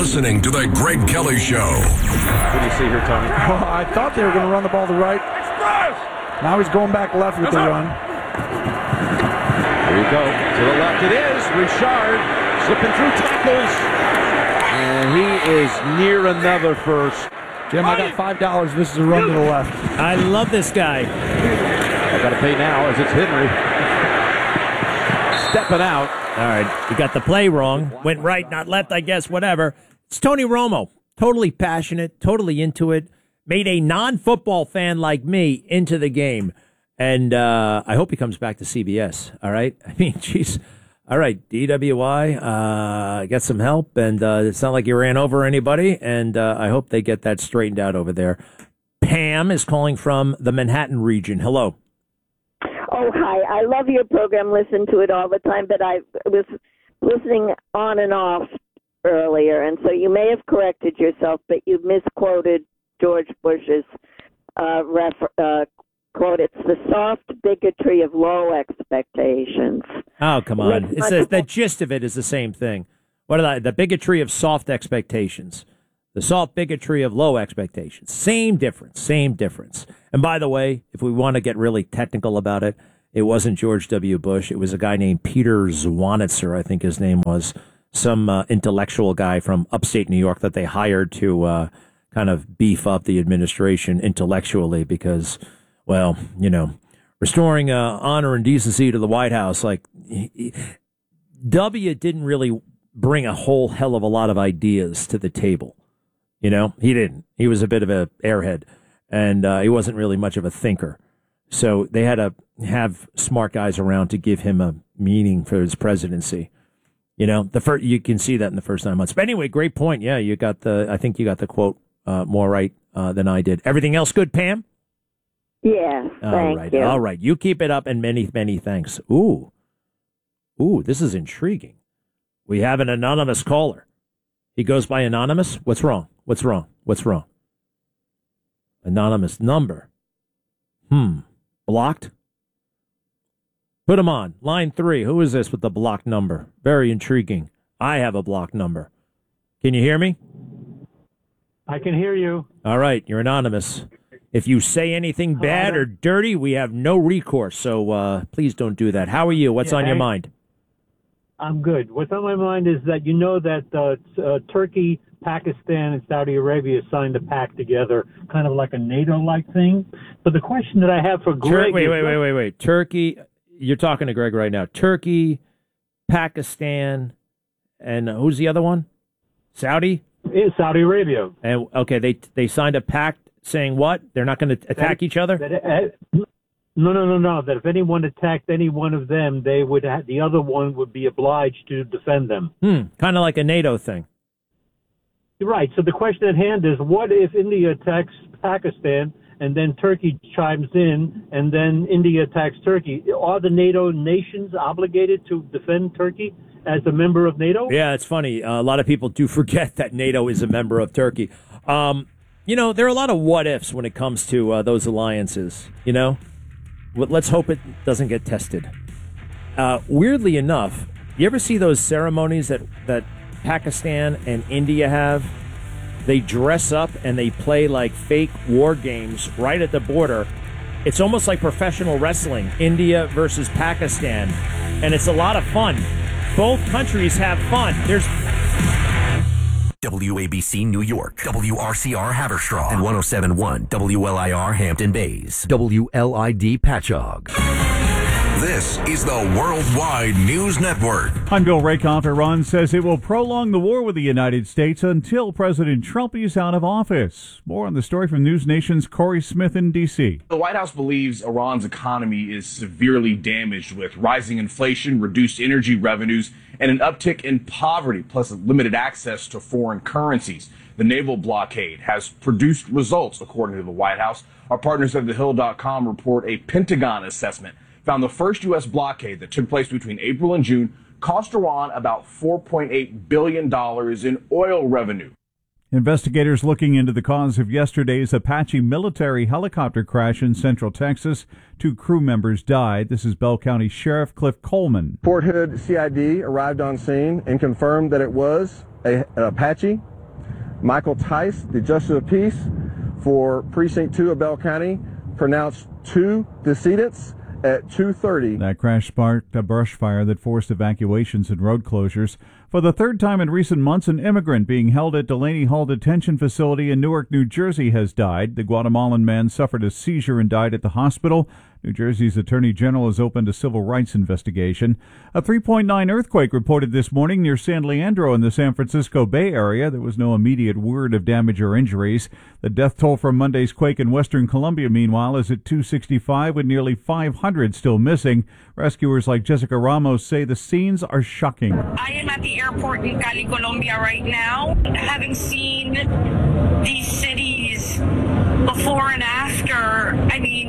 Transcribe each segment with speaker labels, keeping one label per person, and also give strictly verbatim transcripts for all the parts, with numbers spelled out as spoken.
Speaker 1: listening to The Greg Kelly Show.
Speaker 2: What do you see here, Tony?
Speaker 3: Oh, I thought they were going to run the ball to right. Now he's going back left with the run.
Speaker 2: Here you go. To the left it is. Richard slipping through tackles. And he is near another first.
Speaker 3: Jim, I got five dollars. This is a run to the left.
Speaker 4: I love this guy.
Speaker 2: I got to pay now as it's Henry. Stepping out.
Speaker 4: All right, you got the play wrong. Went right, not left, I guess, whatever. It's Tony Romo. Totally passionate, totally into it. Made a non-football fan like me into the game. And uh, I hope he comes back to C B S, all right? I mean, jeez. All right, D W I, uh, get some help. And uh, it's not like you ran over anybody. And uh, I hope they get that straightened out over there. Pam is calling from the Manhattan region. Hello.
Speaker 5: Oh, hi. I love your program, listen to it all the time, but I was listening on and off earlier, and so you may have corrected yourself, but you misquoted George Bush's uh, ref, uh, quote. It's the soft bigotry of low expectations.
Speaker 4: Oh, come on. It's a, the gist of it is the same thing. What are the, the bigotry of soft expectations? The soft bigotry of low expectations. Same difference, same difference. And by the way, if we want to get really technical about it, it wasn't George W. Bush. It was a guy named Peter Zwanitzer, I think his name was, some uh, intellectual guy from upstate New York that they hired to uh, kind of beef up the administration intellectually because, well, you know, restoring uh, honor and decency to the White House, like, he, W didn't really bring a whole hell of a lot of ideas to the table. You know, he didn't. He was a bit of a airhead, and uh, he wasn't really much of a thinker. So they had to have smart guys around to give him a meaning for his presidency. You know, the first, you can see that in the first nine months. But anyway, great point. Yeah, you got the. I think you got the quote uh, more right uh, than I did. Everything else good, Pam?
Speaker 5: Yes,
Speaker 4: all
Speaker 5: thank
Speaker 4: right,
Speaker 5: you.
Speaker 4: All right, you keep it up, and many, many thanks. Ooh, ooh, this is intriguing. We have an anonymous caller. He goes by anonymous. What's wrong? What's wrong? What's wrong? Anonymous number. Hmm. Blocked? Put him on. Line three. Who is this with the blocked number? Very intriguing. I have a blocked number. Can you hear me?
Speaker 6: I can hear you.
Speaker 4: All right. You're anonymous. If you say anything bad or dirty, we have no recourse. So uh, please don't do that. How are you? What's
Speaker 6: yeah,
Speaker 4: on your
Speaker 6: I,
Speaker 4: mind?
Speaker 6: I'm good. What's on my mind is that you know that uh, uh, Turkey, Pakistan, and Saudi Arabia signed a pact together, kind of like a NATO-like thing. So the question that I have for Greg
Speaker 4: Tur- wait,
Speaker 6: is...
Speaker 4: wait, wait, wait, wait. Turkey, you're talking to Greg right now. Turkey, Pakistan, and who's the other one? Saudi?
Speaker 6: It's Saudi Arabia.
Speaker 4: And okay, they they signed a pact saying what? They're not going to attack
Speaker 6: that,
Speaker 4: each other?
Speaker 6: That, uh, no, no, no, no. That if anyone attacked any one of them, they would ha- the other one would be obliged to defend them.
Speaker 4: Hmm, kind of like a NATO thing.
Speaker 6: Right. So the question at hand is, what if India attacks Pakistan and then Turkey chimes in and then India attacks Turkey? Are the NATO nations obligated to defend Turkey as a member of NATO?
Speaker 4: Yeah, it's funny. Uh, a lot of people do forget that NATO is a member of Turkey. Um, you know, there are a lot of what ifs when it comes to uh, those alliances, you know? Let's hope it doesn't get tested. Uh, weirdly enough, you ever see those ceremonies that, that Pakistan and India have? They dress up and they play like fake war games right at the border. It's almost like professional wrestling, India versus Pakistan. And it's a lot of fun. Both countries have fun. There's
Speaker 7: W A B C New York, W R C R Haverstraw, and one oh seven point one W L I R Hampton Bays, W L I D Patchogue.
Speaker 1: This is the Worldwide News Network.
Speaker 8: I'm Bill Rakoff. Iran says it will prolong the war with the United States until President Trump is out of office. More on the story from News Nation's Corey Smith in D C.
Speaker 9: The White House believes Iran's economy is severely damaged with rising inflation, reduced energy revenues, and an uptick in poverty, plus limited access to foreign currencies. The naval blockade has produced results, according to the White House. Our partners at the hill dot com report a Pentagon assessment found the first U S blockade that took place between April and June cost Iran about four point eight billion dollars in oil revenue.
Speaker 8: Investigators looking into the cause of yesterday's Apache military helicopter crash in Central Texas. Two crew members died. This is Bell County Sheriff Cliff Coleman.
Speaker 10: Fort Hood C I D arrived on scene and confirmed that it was a, an Apache Michael Tice, the Justice of Peace for Precinct two of Bell County, pronounced two decedents at two thirty.
Speaker 8: That crash sparked a brush fire that forced evacuations and road closures. For the third time in recent months, an immigrant being held at Delaney Hall Detention Facility in Newark, New Jersey has died. The Guatemalan man suffered a seizure and died at the hospital. New Jersey's Attorney General has opened a civil rights investigation. A three point nine earthquake reported this morning near San Leandro in the San Francisco Bay Area. There was no immediate word of damage or injuries. The death toll from Monday's quake in western Colombia, meanwhile, is at two sixty-five, with nearly five hundred still missing. Rescuers like Jessica Ramos say the scenes are shocking.
Speaker 11: I am at the airport in Cali, Colombia right now. Having seen these cities before and after, I mean,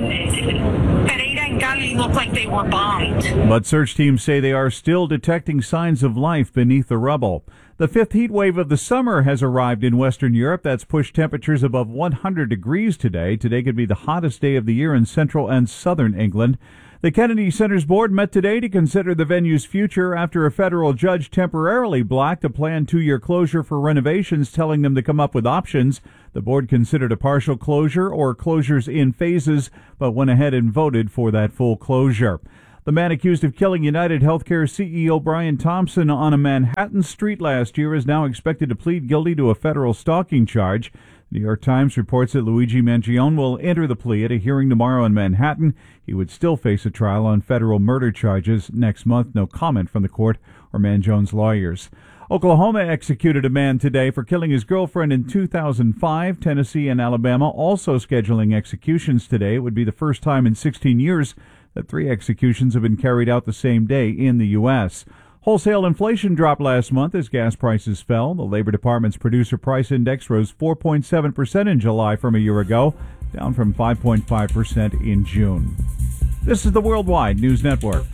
Speaker 11: Pereira and Cali look like they were bombed.
Speaker 8: But search teams say they are still detecting signs of life beneath the rubble. The fifth heat wave of the summer has arrived in Western Europe. That's pushed temperatures above one hundred degrees today. Today could be the hottest day of the year in central and southern England. The Kennedy Center's board met today to consider the venue's future after a federal judge temporarily blocked a planned two-year closure for renovations, telling them to come up with options. The board considered a partial closure or closures in phases, but went ahead and voted for that full closure. The man accused of killing United Healthcare C E O Brian Thompson on a Manhattan street last year is now expected to plead guilty to a federal stalking charge. The New York Times reports that Luigi Mangione will enter the plea at a hearing tomorrow in Manhattan. He would still face a trial on federal murder charges next month. No comment from the court or Mangione's lawyers. Oklahoma executed a man today for killing his girlfriend in two thousand five. Tennessee and Alabama also scheduling executions today. It would be the first time in sixteen years that three executions have been carried out the same day in the U S Wholesale inflation dropped last month as gas prices fell. The Labor Department's Producer Price Index rose four point seven percent in July from a year ago, down from five point five percent in June. This is the Worldwide News Network.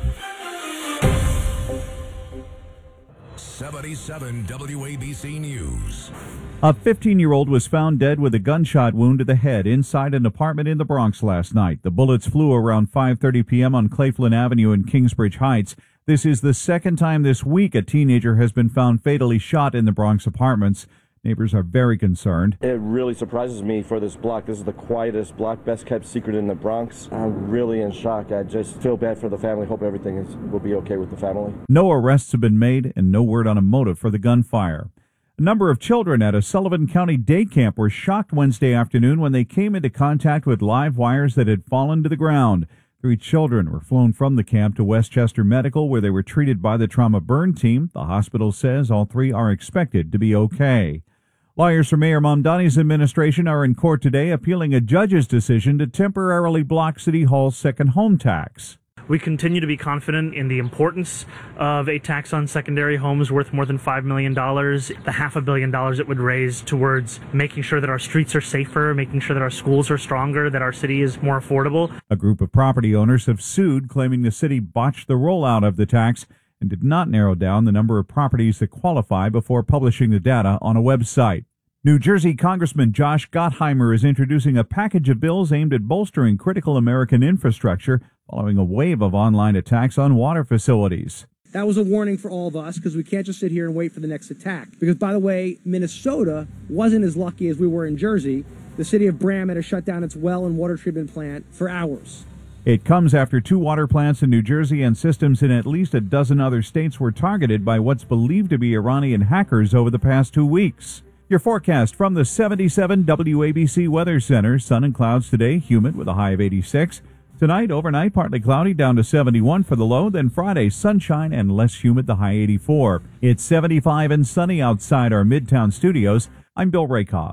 Speaker 1: seventy-seven W A B C News.
Speaker 8: A fifteen-year-old was found dead with a gunshot wound to the head inside an apartment in the Bronx last night. The bullets flew around five thirty p.m. on Claflin Avenue in Kingsbridge Heights. This is the second time this week a teenager has been found fatally shot in the Bronx apartments. Neighbors are very concerned.
Speaker 12: It really surprises me for this block. This is the quietest block, best kept secret in the Bronx. I'm really in shock. I just feel bad for the family. Hope everything is, will be okay with the family.
Speaker 8: No arrests have been made and no word on a motive for the gunfire. A number of children at a Sullivan County day camp were shocked Wednesday afternoon when they came into contact with live wires that had fallen to the ground. Three children were flown from the camp to Westchester Medical, where they were treated by the trauma burn team. The hospital says all three are expected to be okay. Lawyers for Mayor Mamdani's administration are in court today appealing a judge's decision to temporarily block City Hall's second home tax.
Speaker 13: We continue to be confident in the importance of a tax on secondary homes worth more than five million dollars, the half a billion dollars it would raise towards making sure that our streets are safer, making sure that our schools are stronger, that our city is more affordable.
Speaker 8: A group of property owners have sued, claiming the city botched the rollout of the tax and did not narrow down the number of properties that qualify before publishing the data on a website. New Jersey Congressman Josh Gottheimer is introducing a package of bills aimed at bolstering critical American infrastructure following a wave of online attacks on water facilities.
Speaker 14: That was a warning for all of us because we can't just sit here and wait for the next attack. Because, by the way, Minnesota wasn't as lucky as we were in Jersey. The city of Bram had to shut down its well and water treatment plant for hours.
Speaker 8: It comes after two water plants in New Jersey and systems in at least a dozen other states were targeted by what's believed to be Iranian hackers over the past two weeks. Your forecast from the seventy-seven W A B C Weather Center. Sun and clouds today, humid with a high of eighty-six. Tonight, overnight, partly cloudy, down to seventy-one for the low. Then Friday, sunshine and less humid, the high eighty-four. It's seventy-five and sunny outside our Midtown studios. I'm Bill Rakoff.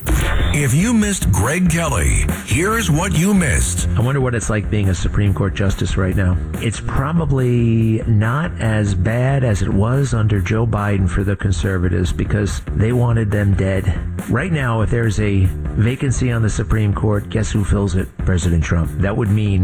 Speaker 1: If you missed Greg Kelly, here's what you missed.
Speaker 15: I wonder what it's like being a Supreme Court justice right now. It's probably not as bad as it was under Joe Biden for the conservatives because they wanted them dead. Right now, if there's a vacancy on the Supreme Court, guess who fills it? President Trump. That would mean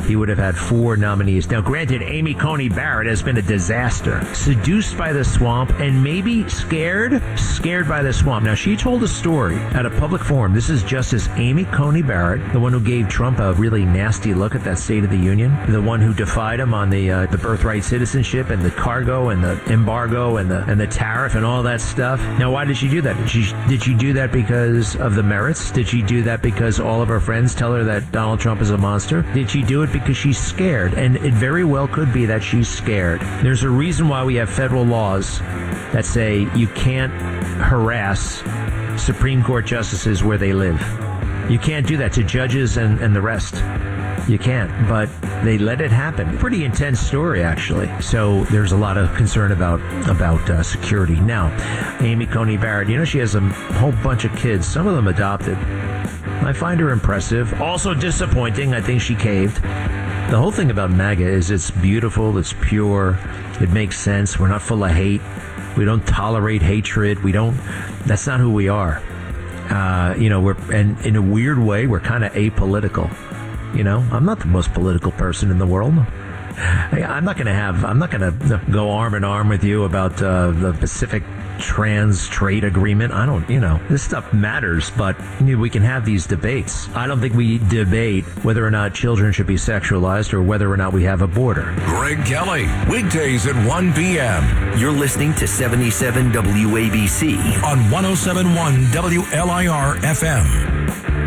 Speaker 15: he would have had four nominees. Now, granted, Amy Coney Barrett has been a disaster. Seduced by the swamp and maybe scared, scared by the swamp. Now, she told a story at a public forum. This is Justice Amy Coney Barrett, the one who gave Trump a really nasty look at that State of the Union, the one who defied him on the uh, the birthright citizenship and the cargo and the embargo and the and the tariff and all that stuff. Now, why did she do that? Did she did she do that because of the merits? Did she do that because all of her friends tell her that Donald Trump is a monster? Did she do it because she's scared? And it very well could be that she's scared. There's a reason why we have federal laws that say you can't harass Supreme Court justices where they live. You can't do that to judges and, and the rest. You can't, but they let it happen. Pretty intense story, actually. So there's a lot of concern about about uh, security. Now, Amy Coney Barrett, you know, she has a whole bunch of kids, some of them adopted. I find her impressive. Also disappointing. I think she caved. The whole thing about MAGA is it's beautiful, it's pure, it makes sense. We're not full of hate. We don't tolerate hatred. We don't, that's not who we are. Uh, you know, we're, and in a weird way, we're kind of apolitical. You know, I'm not the most political person in the world. I, I'm not going to have, I'm not going to go arm in arm with you about uh, the Pacific Trans Trade Agreement. I don't, you know, this stuff matters, but you know, we can have these debates. I don't think we debate whether or not children should be sexualized or whether or not we have a border.
Speaker 1: Greg Kelly, weekdays at one p.m.
Speaker 7: You're listening to seventy-seven W A B C
Speaker 1: on one oh seven point one W L I R F M.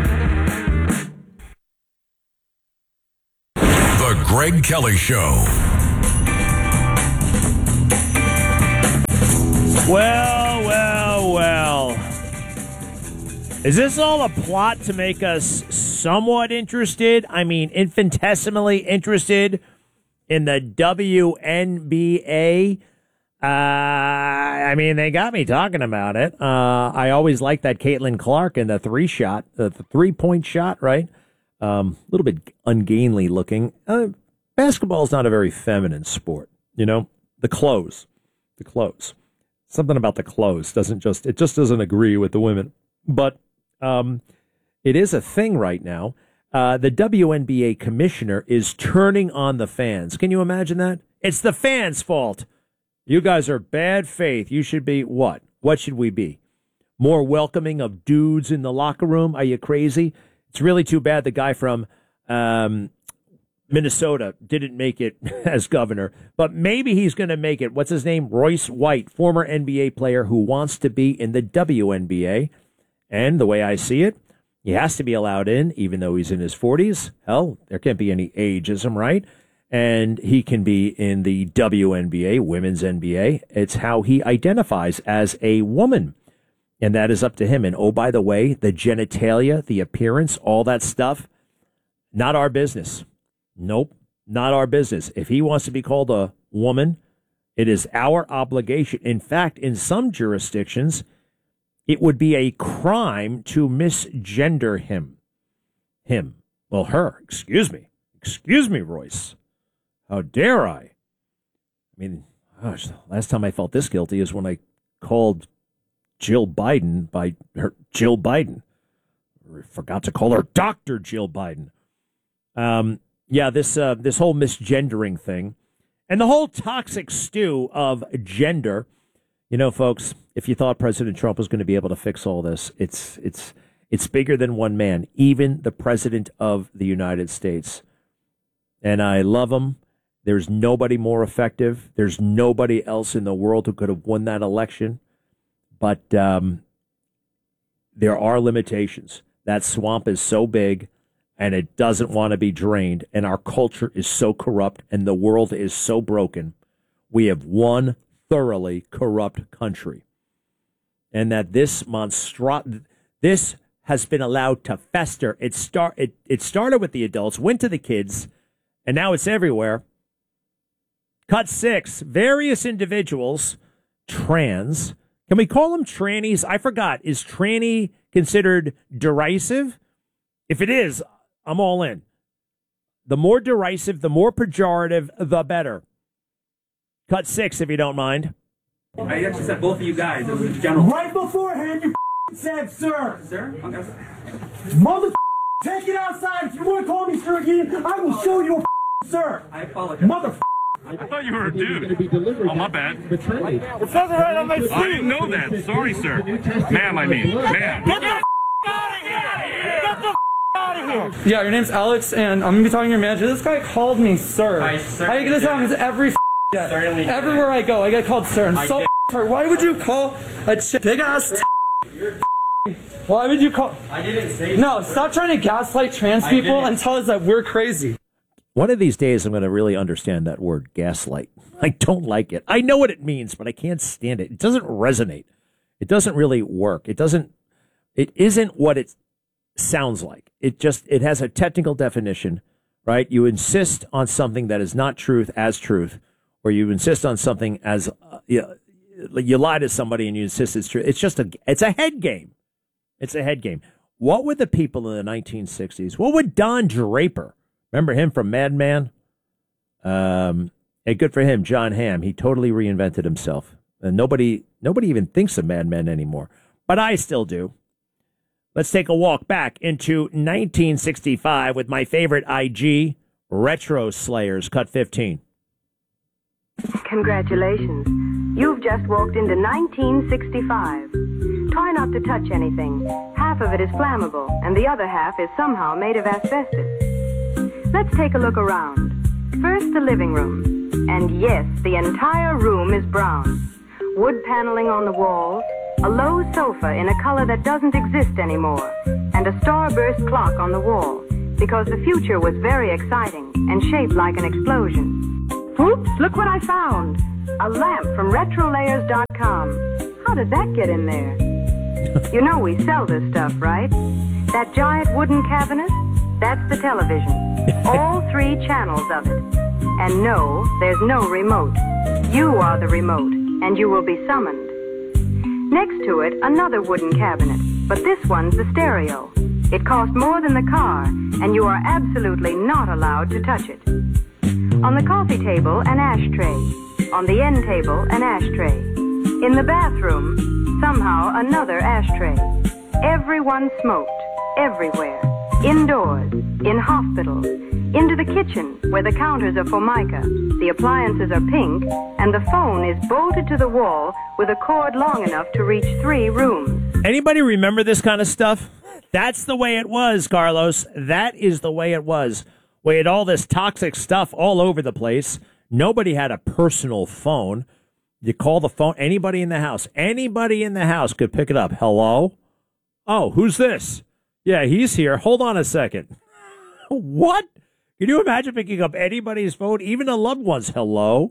Speaker 1: The Greg Kelly Show.
Speaker 4: Well, well, well. Is this all a plot to make us somewhat interested? I mean, infinitesimally interested in the W N B A? Uh, I mean, they got me talking about it. Uh, I always liked that Caitlin Clark in the three shot, the, the three-point shot, right? A um, little bit ungainly looking. Uh, basketball is not a very feminine sport, you know? The clothes. The clothes. Something about the clothes doesn't just, it just doesn't agree with the women. But um, it is a thing right now. Uh, the W N B A commissioner is turning on the fans. Can you imagine that? It's the fans' fault. You guys are bad faith. You should be what? What should we be? More welcoming of dudes in the locker room? Are you crazy? It's really too bad the guy from um, Minnesota didn't make it as governor, but maybe he's going to make it. What's his name? Royce White, former N B A player who wants to be in the W N B A. And the way I see it, he has to be allowed in, even though he's in his forties. Hell, there can't be any ageism, right? And he can be in the W N B A, Women's N B A. It's how he identifies as a woman. And that is up to him. And oh, by the way, the genitalia, the appearance, all that stuff, not our business. Nope, not our business. If he wants to be called a woman, it is our obligation. In fact, in some jurisdictions, it would be a crime to misgender him. Him. Well, her. Excuse me. Excuse me, Royce. How dare I? I mean, gosh, last time I felt this guilty is when I called Jill Biden by her Jill Biden. I forgot to call her Doctor Jill Biden. Um, yeah, this uh, this whole misgendering thing and the whole toxic stew of gender. You know, folks, if you thought President Trump was going to be able to fix all this, it's it's it's bigger than one man, even the president of the United States. And I love him. There's nobody more effective. There's nobody else in the world who could have won that election. But um, there are limitations. That swamp is so big, and it doesn't want to be drained. And our culture is so corrupt, and the world is so broken. We have one thoroughly corrupt country. And that this monstro- this has been allowed to fester. It, start, it, it started with the adults, went to the kids, and now it's everywhere. Cut six, various individuals, trans. Can we call them trannies? I forgot. Is tranny considered derisive? If it is, I'm all in. The more derisive, the more pejorative, the better. Cut six, if you don't mind.
Speaker 16: I actually said both of you guys. It was general.
Speaker 17: Right beforehand, you said, sir.
Speaker 16: Sir? Okay.
Speaker 17: Mother Take it outside. If you want to call me sir again, I will show you a sir. I apologize. Mother.
Speaker 18: I thought you were a dude. Oh, my bad.
Speaker 17: It says it right on my seat.
Speaker 18: I didn't know that. Sorry, sir. Ma'am, I mean. Ma'am.
Speaker 17: Get the out of here. Get the out of here.
Speaker 19: Yeah, your name's Alex, and I'm going to be talking to your manager. This guy called me sir. I, I get this happens every day. Everywhere I go, I get called sir. And so sorry. Why would you call a ch- big ass Why would you call?
Speaker 16: I didn't say
Speaker 19: No, stop trying to gaslight trans people and tell us that we're crazy.
Speaker 4: One of these days, I'm going to really understand that word gaslight. I don't like it. I know what it means, but I can't stand it. It doesn't resonate. It doesn't really work. It doesn't, it isn't what it sounds like. It just, it has a technical definition, right? You insist on something that is not truth as truth, or you insist on something as, uh, you, you lie to somebody and you insist it's true. It's just a, it's a head game. It's a head game. What would the people in the nineteen sixties, what would Don Draper, remember him from Mad Men? Um, and good for him, John Hamm. He totally reinvented himself. And nobody nobody even thinks of Mad Men anymore. But I still do. Let's take a walk back into nineteen sixty-five with my favorite I G, Retro Slayers, cut fifteen.
Speaker 20: Congratulations. You've just walked into nineteen sixty-five. Try not to touch anything. Half of it is flammable, and the other half is somehow made of asbestos. Let's take a look around. First, the living room. And yes, the entire room is brown. Wood paneling on the walls, a low sofa in a color that doesn't exist anymore, and a starburst clock on the wall, because the future was very exciting and shaped like an explosion. Oops, look what I found. A lamp from retro layers dot com. How did that get in there? You know we sell this stuff, right? That giant wooden cabinet? That's the television. All three channels of it. And no, there's no remote. You are the remote, and you will be summoned. Next to it, another wooden cabinet, but this one's the stereo. It cost more than the car, and you are absolutely not allowed to touch it. On the coffee table, an ashtray. On the end table, an ashtray. In the bathroom, somehow another ashtray. Everyone smoked, everywhere. Indoors, in hospitals, into the kitchen where the counters are formica, the appliances are pink, and the phone is bolted to the wall with a cord long enough to reach three rooms.
Speaker 4: Anybody remember this kind of stuff? That's the way it was, Carlos. That is the way it was. We had all this toxic stuff all over the place. Nobody had a personal phone. You call the phone, anybody in the house, anybody in the house could pick it up. Hello? Oh, who's this? Yeah, he's here. Hold on a second. What? Can you imagine picking up anybody's phone, even a loved one's? Hello?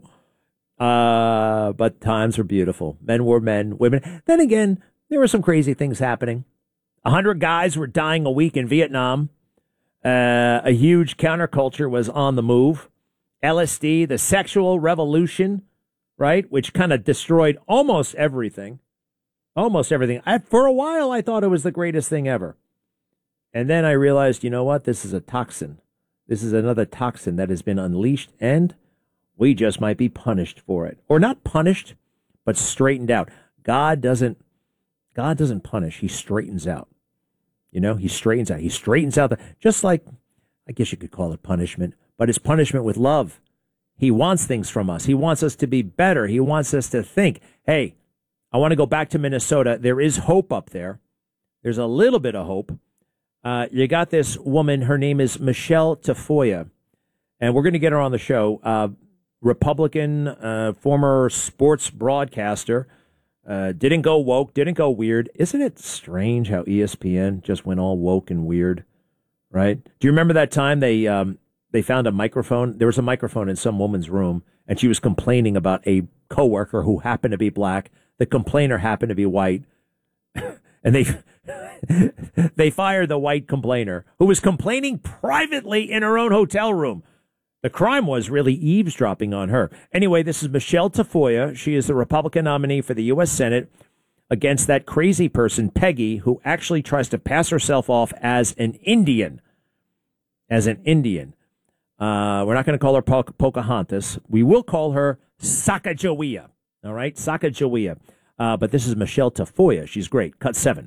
Speaker 4: Uh, but times were beautiful. Men were men, women. Then again, there were some crazy things happening. A hundred guys were dying a week in Vietnam. Uh, a huge counterculture was on the move. L S D, the sexual revolution, right, which kind of destroyed almost everything. Almost everything. I, for a while, I thought it was the greatest thing ever. And then I realized, you know what? This is a toxin. This is another toxin that has been unleashed, and we just might be punished for it. Or not punished, but straightened out. God doesn't, God doesn't punish. He straightens out. You know, he straightens out. He straightens out. The, just like, I guess you could call it punishment, but it's punishment with love. He wants things from us. He wants us to be better. He wants us to think, hey, I want to go back to Minnesota. There is hope up there. There's a little bit of hope. Uh, you got this woman. Her name is Michelle Tafoya, and we're going to get her on the show. Uh, Republican, uh, former sports broadcaster, uh, didn't go woke, didn't go weird. Isn't it strange how E S P N just went all woke and weird, right? Do you remember that time they um, they found a microphone? There was a microphone in some woman's room, and she was complaining about a coworker who happened to be black. The complainer happened to be white, and they they fired the white complainer who was complaining privately in her own hotel room. The crime was really eavesdropping on her. Anyway, this is Michelle Tafoya. She is the Republican nominee for the U S Senate against that crazy person, Peggy, who actually tries to pass herself off as an Indian. As an Indian. Uh, we're not going to call her po- Pocahontas. We will call her Sacagawea. All right? Sacagawea. Uh, but this is Michelle Tafoya. She's great. Cut seven.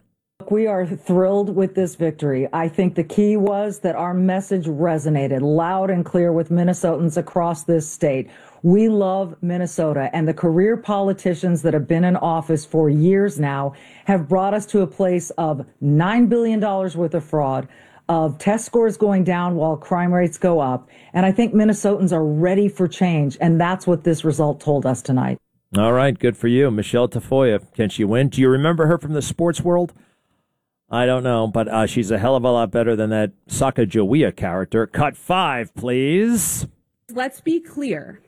Speaker 21: Look, we are thrilled with this victory. I think the key was that our message resonated loud and clear with Minnesotans across this state. We love Minnesota, and the career politicians that have been in office for years now have brought us to a place of nine billion dollars worth of fraud, of test scores going down while crime rates go up. And I think Minnesotans are ready for change, and that's what this result told us tonight.
Speaker 4: All right, good for you. Michelle Tafoya, can she win? Do you remember her from the sports world? I don't know, but uh, she's a hell of a lot better than that Sacagawea character. Cut five, please.
Speaker 22: Let's be clear.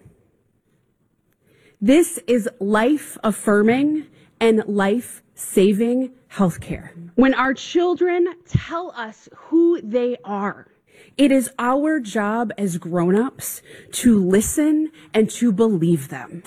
Speaker 22: This is life-affirming and life-saving healthcare. When our children tell us who they are, it is our job as grown-ups to listen and to believe them.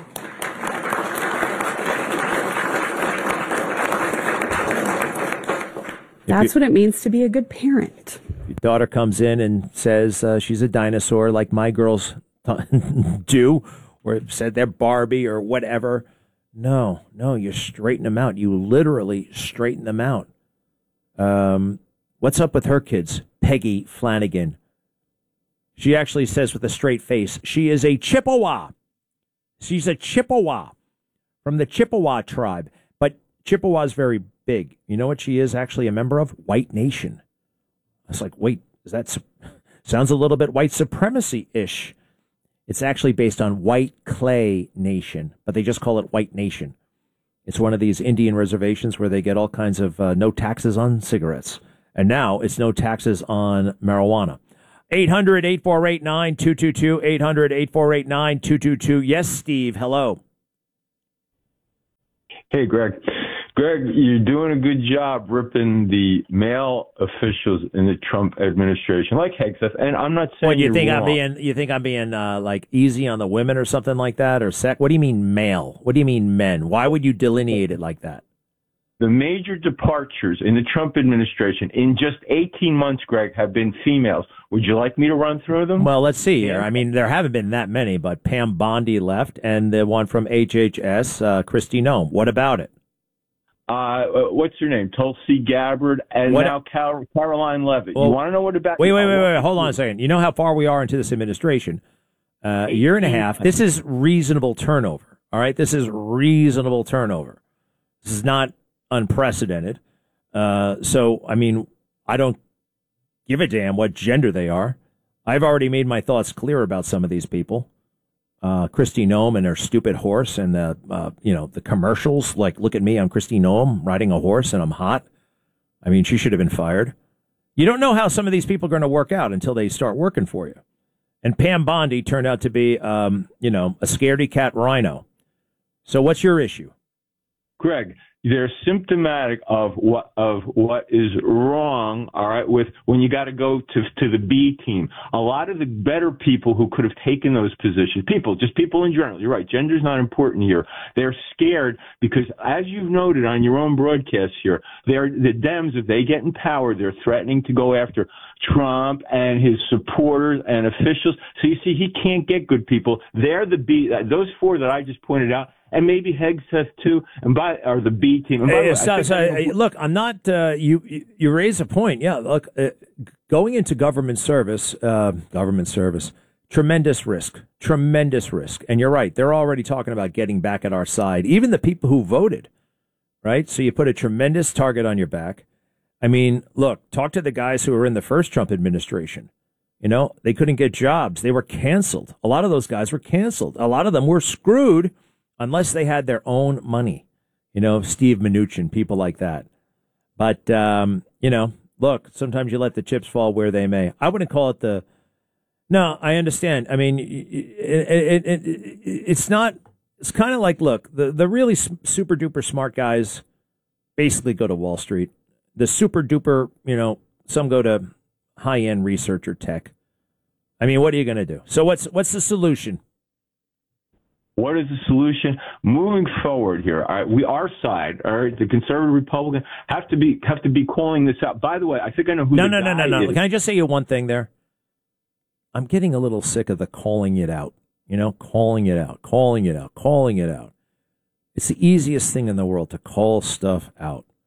Speaker 22: That's what it means to be a good parent.
Speaker 4: Your daughter comes in and says uh, she's a dinosaur like my girls do, or said they're Barbie or whatever. No, no, you straighten them out. You literally straighten them out. Um, what's up with her kids? Peggy Flanagan. She actually says with a straight face, she is a Chippewa. She's a Chippewa from the Chippewa tribe. But Chippewa is very big. You know what she is actually a member of? White Nation. I was like, wait, is that su- sounds a little bit white supremacy-ish. It's actually based on White Clay Nation, but they just call it White Nation. It's one of these Indian reservations where they get all kinds of uh, no taxes on cigarettes. And now it's no taxes on marijuana. eight hundred, eight four eight, nine two two two, eight hundred, eight four eight, nine two two two. Yes, Steve, hello.
Speaker 23: Hey, Greg. Greg, you're doing a good job ripping the male officials in the Trump administration, like Hegseth. And I'm not saying
Speaker 4: What, you
Speaker 23: you're
Speaker 4: think
Speaker 23: wrong.
Speaker 4: I'm being you think I'm being uh, like easy on the women or something like that, or sec? What do you mean male? What do you mean men? Why would you delineate it like that?
Speaker 23: The major departures in the Trump administration in just eighteen months, Greg, have been females. Would you like me to run through them?
Speaker 4: Well, let's see here. I mean, there haven't been that many, but Pam Bondi left, and the one from H H S, uh, Kristi Noem. What about it?
Speaker 23: Uh, what's her name? Tulsi Gabbard, and
Speaker 4: What-
Speaker 23: now Car- Caroline Levitt.
Speaker 4: Well,
Speaker 23: you want to know what about?
Speaker 4: Wait, wait, wait, wait. Hold on a second. You know how far we are into this administration? Uh, a year and a half. This is reasonable turnover. All right? This is reasonable turnover. This is not unprecedented. Uh, so, I mean, I don't give a damn what gender they are. I've already made my thoughts clear about some of these people. Uh, Kristi Noem and her stupid horse and the, uh, you know, the commercials. Like, look at me, I'm Kristi Noem riding a horse and I'm hot. I mean, she should have been fired. You don't know how some of these people are going to work out until they start working for you. And Pam Bondi turned out to be, um, you know, a scaredy cat rhino. So what's your issue?
Speaker 23: Greg, they're symptomatic of what of what is wrong, all right, with when you got to go to to the B team. A lot of the better people who could have taken those positions, people, just people in general, you're right, gender's not important here. They're scared because, as you've noted on your own broadcast here, they're the Dems, if they get in power, they're threatening to go after Trump and his supporters and officials. So you see, he can't get good people. They're the B, those four that I just pointed out. And maybe Hegseth too, and by or the B team. And by the way, I
Speaker 4: so,
Speaker 23: think
Speaker 4: so,
Speaker 23: I know-
Speaker 4: uh, look, I'm not. Uh, you, you you raise a point. Yeah, look, uh, going into government service, uh, government service, tremendous risk, tremendous risk. And you're right; they're already talking about getting back at our side. Even the people who voted, right? So you put a tremendous target on your back. I mean, look, talk to the guys who were in the first Trump administration. You know, they couldn't get jobs; they were canceled. A lot of those guys were canceled. A lot of them were screwed. Unless they had their own money, you know, Steve Mnuchin, people like that. But, um, you know, look, sometimes you let the chips fall where they may. I wouldn't call it the, no, I understand. I mean, it, it, it, it, it's not, it's kind of like, look, the, the really super duper smart guys basically go to Wall Street. The super duper, you know, some go to high end research or tech. I mean, what are you going to do? So what's, what's the solution?
Speaker 23: What is the solution moving forward here? All right, we, our side, all right, the conservative Republican have to be have to be calling this out. By the way, I think I know who.
Speaker 4: No,
Speaker 23: the
Speaker 4: no, no,
Speaker 23: guy
Speaker 4: no, no.
Speaker 23: is.
Speaker 4: Can I just say you one thing there? I'm getting a little sick of the calling it out. You know, calling it out, calling it out, calling it out. It's the easiest thing in the world to call stuff out.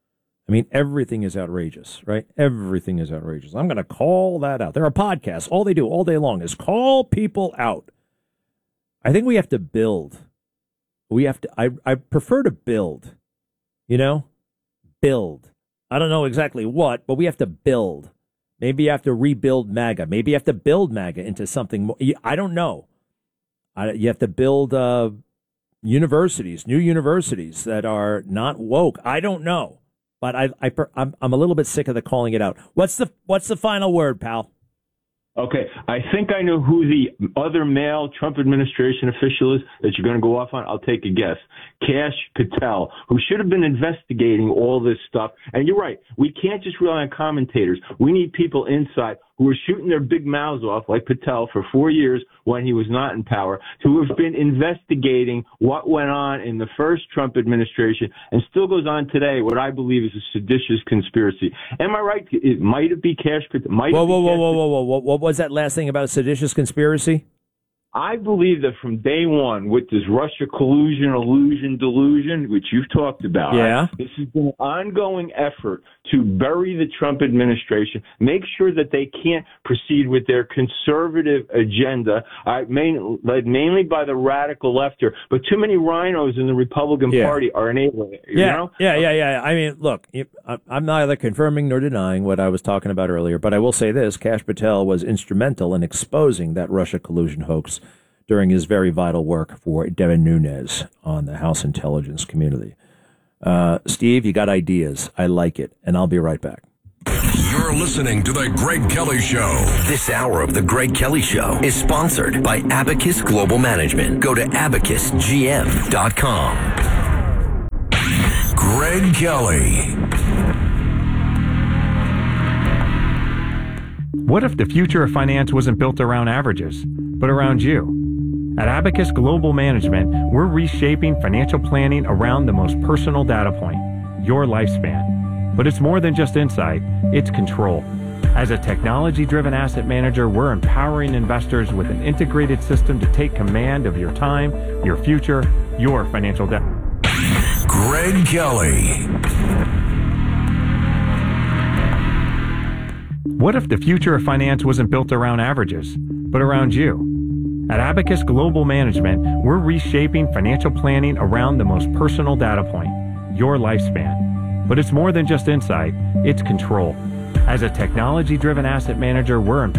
Speaker 4: I mean, everything is outrageous, right? Everything is outrageous. I'm going to call that out. There are podcasts. All they do all day long is call people out. I think we have to build. We have to, I, I prefer to build, you know, build. I don't know exactly what, but we have to build. Maybe you have to rebuild MAGA. Maybe you have to build MAGA into something more. I don't know. I, you have to build uh, universities, new universities that are not woke. I don't know. But I, I, I'm, I'm a little bit sick of the calling it out. What's the, what's the final word, pal?
Speaker 23: Okay, I think I know who the other male Trump administration official is that you're going to go off on. I'll take a guess. Kash Patel, who should have been investigating all this stuff. And you're right, we can't just rely on commentators. We need people inside who are shooting their big mouths off, like Patel, for four years when he was not in power, who have been investigating what went on in the first Trump administration and still goes on today, what I believe is a seditious conspiracy. Am I right? It, might it be Kash Patel? Might
Speaker 4: whoa,
Speaker 23: it be
Speaker 4: whoa, whoa,
Speaker 23: Kash
Speaker 4: whoa, whoa, whoa, whoa. What was that last thing about a seditious conspiracy?
Speaker 23: I believe that from day one, with this Russia collusion, illusion, delusion, which you've talked about,
Speaker 4: yeah.
Speaker 23: this has been an ongoing effort to bury the Trump administration, make sure that they can't proceed with their conservative agenda, uh, main, led mainly by the radical left here. But too many rhinos in the Republican
Speaker 4: Yeah.
Speaker 23: Party are enabling it. You
Speaker 4: Yeah,
Speaker 23: know?
Speaker 4: yeah, yeah, yeah. I mean, look, I'm neither confirming nor denying what I was talking about earlier, but I will say this. Kash Patel was instrumental in exposing that Russia collusion hoax during his very vital work for Devin Nunes on the House intelligence community. Uh, Steve, you got ideas. I like it, and I'll be right back.
Speaker 1: You're listening to The Greg Kelly Show.
Speaker 7: This hour of The Greg Kelly Show is sponsored by Abacus Global Management. Go to abacus g m dot com.
Speaker 1: Greg Kelly.
Speaker 2: What if the future of finance wasn't built around averages, but around you? At Abacus Global Management, we're reshaping financial planning around the most personal data point, your lifespan. But it's more than just insight, it's control. As a technology-driven asset manager, we're empowering investors with an integrated system to take command of your time, your future, your financial data.
Speaker 1: Greg Kelly.
Speaker 2: What if the future of finance wasn't built around averages, but around you? At Abacus Global Management, we're reshaping financial planning around the most personal data point, your lifespan. But it's more than just insight, it's control. As a technology-driven asset manager, we're